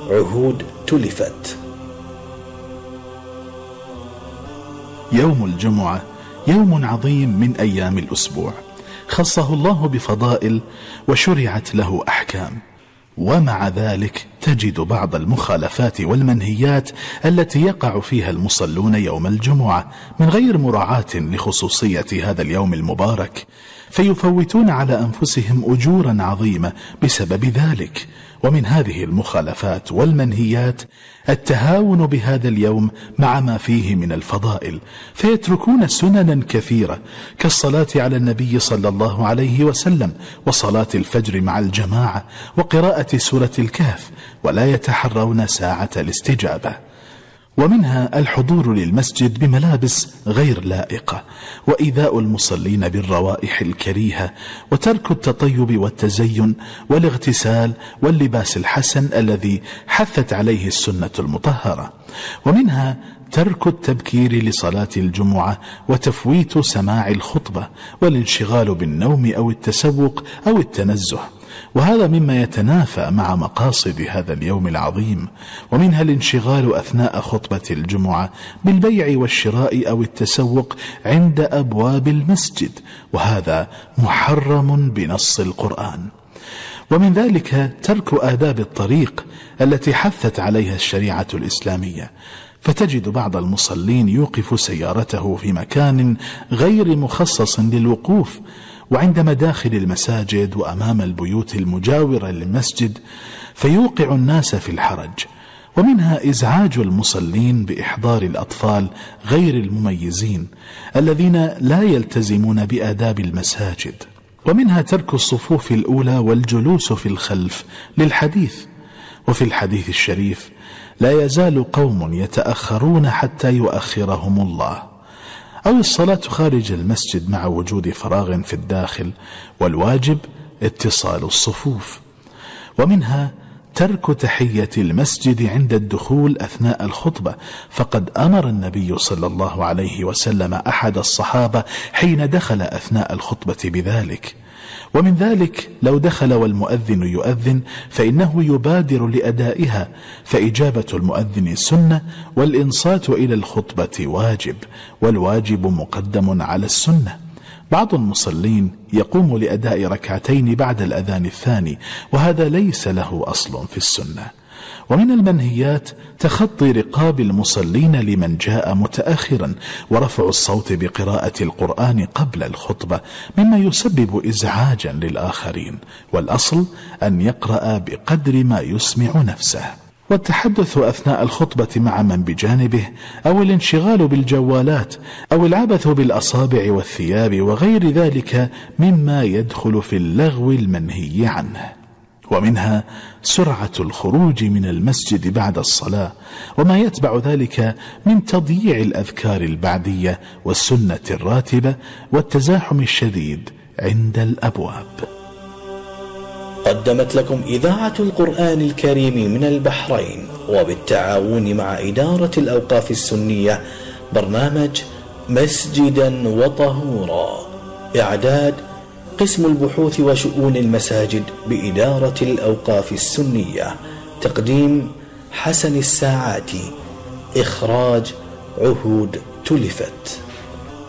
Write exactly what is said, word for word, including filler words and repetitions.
عهود تلفت. يوم الجمعة يوم عظيم من أيام الأسبوع، خصه الله بفضائل وشرعت له أحكام، ومع ذلك تجد بعض المخالفات والمنهيات التي يقع فيها المصلون يوم الجمعة من غير مراعاة لخصوصية هذا اليوم المبارك، فيفوتون على أنفسهم أجورا عظيمة بسبب ذلك. ومن هذه المخالفات والمنهيات التهاون بهذا اليوم مع ما فيه من الفضائل، فيتركون سننا كثيرة كالصلاة على النبي صلى الله عليه وسلم وصلاة الفجر مع الجماعة وقراءة سورة الكهف، ولا يتحرون ساعة الاستجابة. ومنها الحضور للمسجد بملابس غير لائقة، وإيذاء المصلين بالروائح الكريهة، وترك التطيب والتزين والاغتسال واللباس الحسن الذي حثت عليه السنة المطهرة. ومنها ترك التبكير لصلاة الجمعة وتفويت سماع الخطبة والانشغال بالنوم أو التسوق أو التنزه، وهذا مما يتنافى مع مقاصد هذا اليوم العظيم. ومنها الانشغال أثناء خطبة الجمعة بالبيع والشراء أو التسوق عند أبواب المسجد، وهذا محرم بنص القرآن. ومن ذلك ترك آداب الطريق التي حثت عليها الشريعة الإسلامية، فتجد بعض المصلين يوقف سيارته في مكان غير مخصص للوقوف، وعند مداخل المساجد وأمام البيوت المجاورة للمسجد، فيوقع الناس في الحرج. ومنها إزعاج المصلين بإحضار الأطفال غير المميزين الذين لا يلتزمون بآداب المساجد. ومنها ترك الصفوف الأولى والجلوس في الخلف للحديث. وفي الحديث الشريف: لا يزال قوم يتأخرون حتى يؤخرهم الله. أو الصلاة خارج المسجد مع وجود فراغ في الداخل، والواجب اتصال الصفوف. ومنها ترك تحية المسجد عند الدخول أثناء الخطبة، فقد أمر النبي صلى الله عليه وسلم أحد الصحابة حين دخل أثناء الخطبة بذلك. ومن ذلك لو دخل والمؤذن يؤذن فإنه يبادر لأدائها، فإجابة المؤذن سنة والإنصات إلى الخطبة واجب، والواجب مقدم على السنة. بعض المصلين يقوم لأداء ركعتين بعد الأذان الثاني، وهذا ليس له أصل في السنة. ومن المنهيات تخطي رقاب المصلين لمن جاء متأخرا، ورفع الصوت بقراءة القرآن قبل الخطبة مما يسبب إزعاجا للآخرين، والأصل أن يقرأ بقدر ما يسمع نفسه. والتحدث أثناء الخطبة مع من بجانبه، أو الانشغال بالجوالات، أو العبث بالأصابع والثياب وغير ذلك مما يدخل في اللغو المنهي عنه. ومنها سرعة الخروج من المسجد بعد الصلاة، وما يتبع ذلك من تضييع الأذكار البعدية والسنة الراتبة والتزاحم الشديد عند الأبواب. قدمت لكم إذاعة القرآن الكريم من البحرين وبالتعاون مع إدارة الأوقاف السنية برنامج مسجدا وطهورا. إعداد قسم البحوث وشؤون المساجد بإدارة الأوقاف السنية. تقديم حسن الساعاتي. إخراج عهود تلفت.